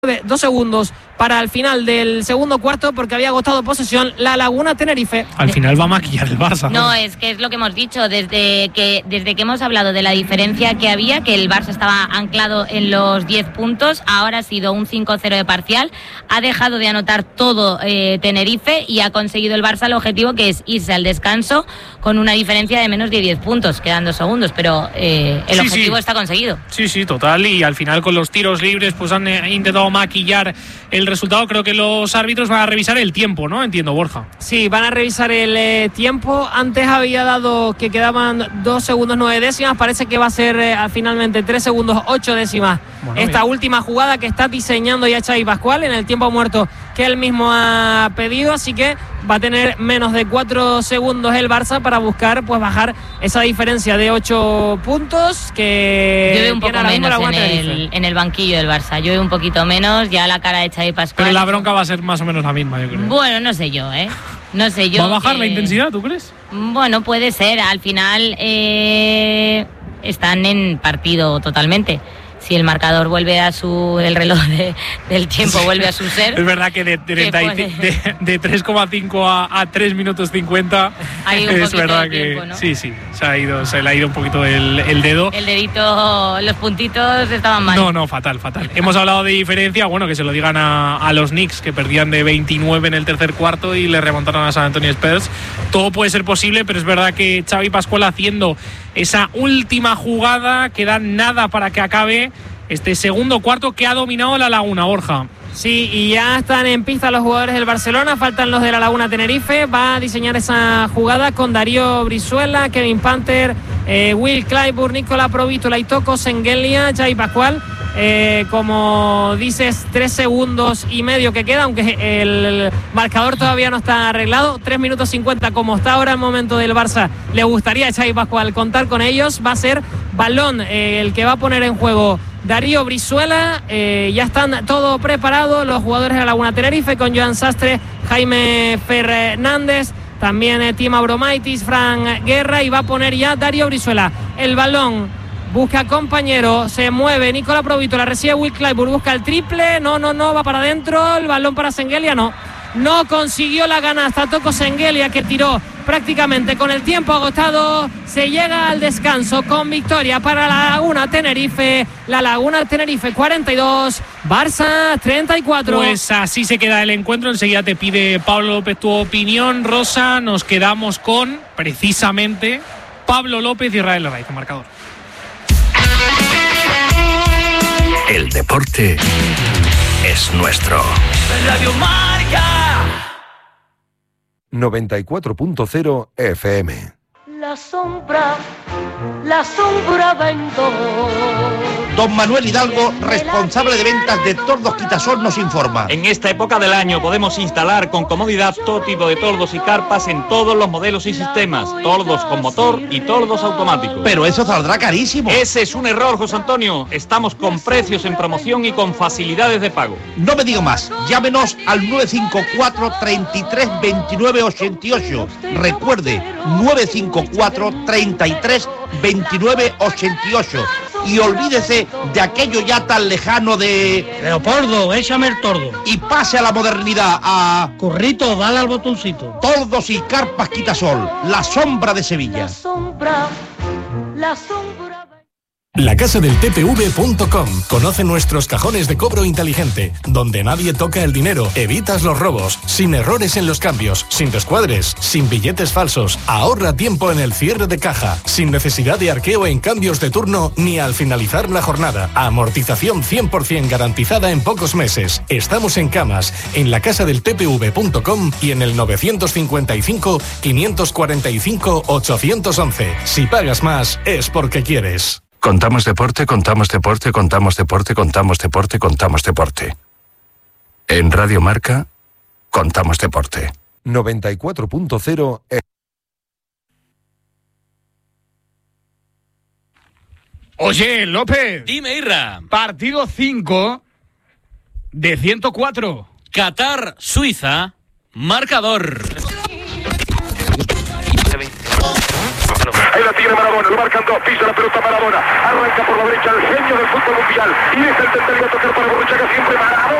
2 segundos para el final del segundo cuarto porque había agotado posesión la Laguna Tenerife. Al final va a maquillar el Barça. No, es que es lo que hemos dicho desde que hemos hablado de la diferencia que había, que el Barça estaba anclado en los 10 puntos, ahora ha sido un 5-0 de parcial, ha dejado de anotar todo Tenerife y ha conseguido el Barça el objetivo, que es irse al descanso con una diferencia de menos de 10 puntos, quedan 2 segundos, pero el objetivo está conseguido. Sí, total, y al final con los tiros libres pues han intentado maquillar el resultado. Creo que los árbitros van a revisar el tiempo, ¿no? Entiendo, Borja. Sí, van a revisar el tiempo. Antes había dado que quedaban 2 segundos 9 décimas. Parece que va a ser finalmente 3 segundos 8 décimas. Bueno, esta última jugada que está diseñando ya Xavi Pascual en el tiempo muerto que él mismo ha pedido. Así que va a tener menos de 4 segundos el Barça para buscar pues bajar esa diferencia de 8 puntos que yo veo un poco menos en el banquillo del Barça. Yo veo un poquito menos, ya la cara de Xavi Pascual. Pero la bronca va a ser más o menos la misma, yo creo. Bueno, no sé yo, No sé yo. ¿Va a bajar la intensidad, tú crees? Bueno, puede ser. Al final están en partido totalmente. Si el marcador vuelve a el reloj del tiempo vuelve a su ser. Es verdad que de 3,5 a 3 minutos 50 es verdad que tiempo, ¿no? Sí, se le ha ido un poquito el dedo. El dedito, los puntitos estaban mal. No, fatal. Hemos hablado de diferencia, bueno, que se lo digan a los Knicks, que perdían de 29 en el tercer cuarto y le remontaron a San Antonio Spurs. Todo puede ser posible, pero es verdad que Xavi Pascual haciendo esa última jugada, queda nada para que acabe este segundo cuarto que ha dominado la Laguna, Borja. Sí, y ya están en pista los jugadores del Barcelona, faltan los de la Laguna Tenerife. Va a diseñar esa jugada con Darío Brizuela, Kevin Panther, Will Clyburn, Nicola Provítola y Toko Sengelia, Xavi Pascual. Como dices, 3 segundos y medio que queda, aunque el marcador todavía no está arreglado. 3 minutos 50 como está ahora el momento del Barça. Le gustaría a Xavi Pascual contar con ellos. Va a ser balón el que va a poner en juego Darío Brizuela. Ya están todo preparado los jugadores de la Laguna Tenerife con Joan Sastre, Jaime Fernández, también Tim Abromaitis, Fran Guerra, y va a poner ya Darío Brizuela el balón. Busca compañero, se mueve Nicola Provítola, recibe Will Clyburn, busca el triple, no, va para adentro, el balón para Sengelia, no consiguió la canasta. Toko Sengelia, que tiró prácticamente con el tiempo agotado. Se llega al descanso con victoria para la Laguna Tenerife. La Laguna Tenerife 42, Barça 34. Pues así se queda el encuentro. Enseguida te pide Pablo López tu opinión, Rosa. Nos quedamos con, precisamente, Pablo López y Israel Raiz, marcador. El deporte es nuestro. Radio Marca 94.0 FM. La sombra vendo. Don Manuel Hidalgo, responsable de ventas de Tordos Quitasol, nos informa. En esta época del año podemos instalar con comodidad todo tipo de tordos y carpas en todos los modelos y sistemas. Tordos con motor y tordos automáticos. Pero eso saldrá carísimo. Ese es un error, José Antonio. Estamos con precios en promoción y con facilidades de pago. No me digo más. Llámenos al 954 33 29 88. Recuerde, 954 33 29 88. Y olvídese de aquello ya tan lejano de... Leopoldo, échame el tordo. Y pase a la modernidad, a... Currito, dale al botoncito. Tordos y carpas Quitasol, la sombra de Sevilla. La sombra... Lacasadeltpv.com. Conoce nuestros cajones de cobro inteligente, donde nadie toca el dinero, evitas los robos, sin errores en los cambios, sin descuadres, sin billetes falsos, ahorra tiempo en el cierre de caja, sin necesidad de arqueo en cambios de turno ni al finalizar la jornada, amortización 100% garantizada en pocos meses. Estamos en Camas, en lacasadeltpv.com y en el 955 545 811. Si pagas más, es porque quieres. Contamos deporte, contamos deporte, contamos deporte, contamos deporte, contamos deporte. En Radio Marca, contamos deporte. 94.0 Oye, López. Dime, Irra. Partido 5 de 104. Qatar, Suiza, marcador. ahí la tiene Maradona, lo marcan dos, pisa la pelota Maradona, arranca por la derecha el genio del fútbol mundial, y es el tentativa a tocar para Borruchaga siempre Maradona.